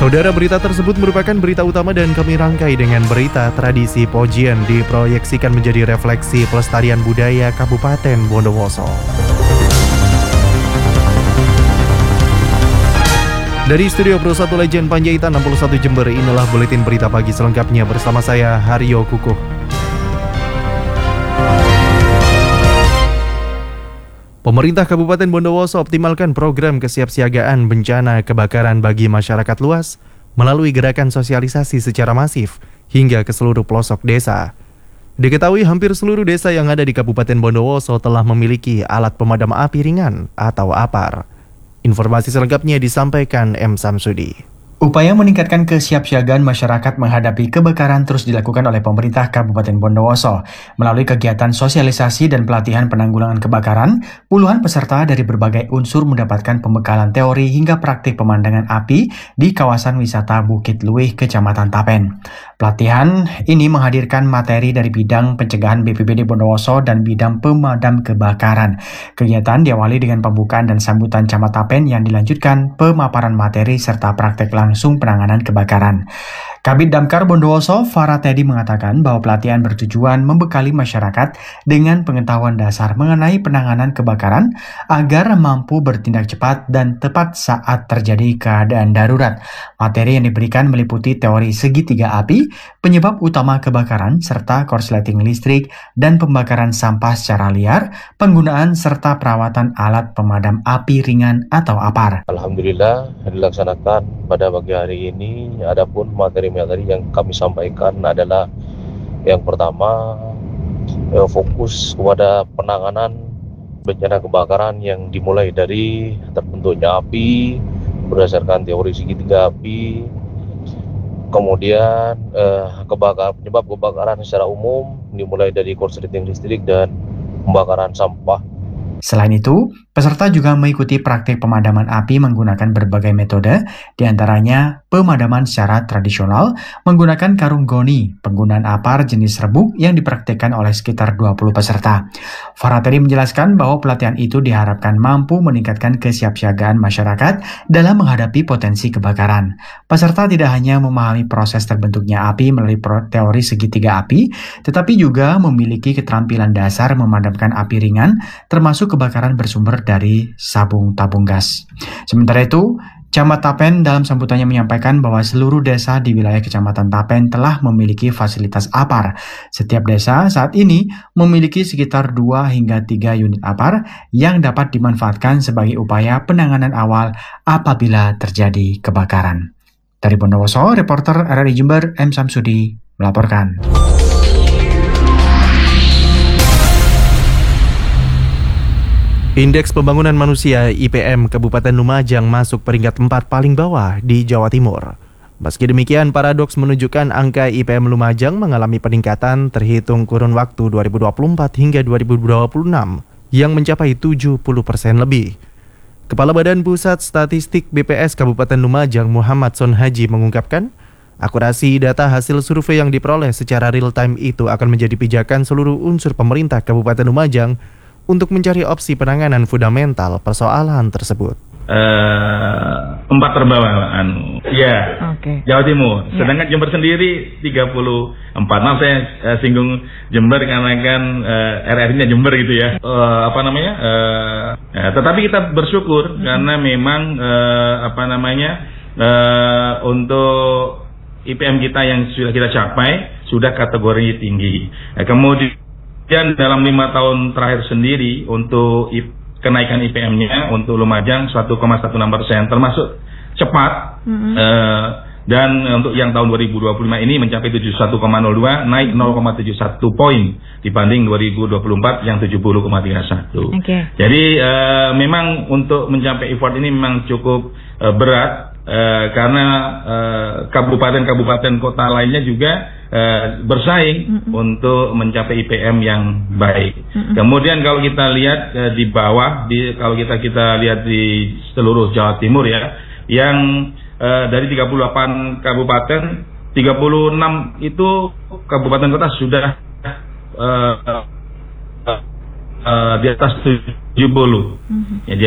Saudara, berita tersebut merupakan berita utama dan kami rangkai dengan berita tradisi Pojian diproyeksikan menjadi refleksi pelestarian budaya Kabupaten Bondowoso. Dari Studio Pro 1 Legend Panjaitan 61 Jember, inilah buletin berita pagi selengkapnya bersama saya Haryo Kukuh. Pemerintah Kabupaten Bondowoso optimalkan program kesiapsiagaan bencana kebakaran bagi masyarakat luas melalui gerakan sosialisasi secara masif hingga ke seluruh pelosok desa. Diketahui hampir seluruh desa yang ada di Kabupaten Bondowoso telah memiliki alat pemadam api ringan atau APAR. Informasi selengkapnya disampaikan M. Samsudi. Upaya meningkatkan kesiapsiagaan masyarakat menghadapi kebakaran terus dilakukan oleh pemerintah Kabupaten Bondowoso. Melalui kegiatan sosialisasi dan pelatihan penanggulangan kebakaran, puluhan peserta dari berbagai unsur mendapatkan pembekalan teori hingga praktik pemandangan api di kawasan wisata Bukit Luih, Kecamatan Tapen. Pelatihan ini menghadirkan materi dari bidang pencegahan BPBD Bondowoso dan bidang pemadam kebakaran. Kegiatan diawali dengan pembukaan dan sambutan Camat Tapen yang dilanjutkan pemaparan materi serta praktek langsung penanganan kebakaran. Kabid Damkar Bondowoso, Farah Teddy mengatakan bahwa pelatihan bertujuan membekali masyarakat dengan pengetahuan dasar mengenai penanganan kebakaran agar mampu bertindak cepat dan tepat saat terjadi keadaan darurat. Materi yang diberikan meliputi teori segitiga api, penyebab utama kebakaran, serta korsleting listrik dan pembakaran sampah secara liar, penggunaan serta perawatan alat pemadam api ringan atau APAR. Alhamdulillah dilaksanakan pada pagi hari ini. Adapun materi yang kami sampaikan adalah yang pertama, fokus kepada penanganan bencana kebakaran yang dimulai dari terbentuknya api berdasarkan teori segitiga api, kemudian penyebab kebakaran secara umum dimulai dari korsleting listrik dan pembakaran sampah. Selain itu, peserta juga mengikuti praktik pemadaman api menggunakan berbagai metode, diantaranya pemadaman secara tradisional menggunakan karung goni, penggunaan APAR jenis rebuk yang dipraktikkan oleh sekitar 20 peserta. Farah tadi menjelaskan bahwa pelatihan itu diharapkan mampu meningkatkan kesiapsiagaan masyarakat dalam menghadapi potensi kebakaran. Peserta tidak hanya memahami proses terbentuknya api melalui teori segitiga api, tetapi juga memiliki keterampilan dasar memadamkan api ringan, termasuk kebakaran bersumber dari sabung tabung gas. Sementara itu, Camat Tapen dalam sambutannya menyampaikan bahwa seluruh desa di wilayah Kecamatan Tapen telah memiliki fasilitas APAR. Setiap desa saat ini memiliki sekitar 2 hingga 3 unit APAR yang dapat dimanfaatkan sebagai upaya penanganan awal apabila terjadi kebakaran. Dari Bondowoso, reporter RRI Jember M. Samsudi melaporkan. Indeks Pembangunan Manusia IPM Kabupaten Lumajang masuk peringkat 4 paling bawah di Jawa Timur. Meski demikian, paradoks menunjukkan angka IPM Lumajang mengalami peningkatan terhitung kurun waktu 2024 hingga 2026 yang mencapai 70% lebih. Kepala Badan Pusat Statistik BPS Kabupaten Lumajang Muhammad Son Haji mengungkapkan, akurasi data hasil survei yang diperoleh secara real-time itu akan menjadi pijakan seluruh unsur pemerintah Kabupaten Lumajang untuk mencari opsi penanganan fundamental persoalan tersebut. 4 terbawah, Jawa Timur. Sedangkan Jember sendiri 34. Maaf saya singgung Jember karena kan RRI-nya Jember gitu ya. Tetapi kita bersyukur karena memang untuk IPM kita yang sudah kita capai sudah kategori tinggi. Kemudian dalam 5 tahun terakhir sendiri untuk kenaikan IPM-nya untuk Lumajang 1,16%, termasuk cepat. Dan untuk yang tahun 2025 ini mencapai 71,02, naik 0,71 poin dibanding 2024 yang 70,31. Jadi memang untuk mencapai effort ini memang cukup berat. Karena kabupaten-kabupaten kota lainnya juga bersaing untuk mencapai IPM yang baik. Kemudian kalau kita lihat di bawah, kalau kita lihat di seluruh Jawa Timur ya, yang dari 38 kabupaten, 36 itu kabupaten kota sudah di atas 70.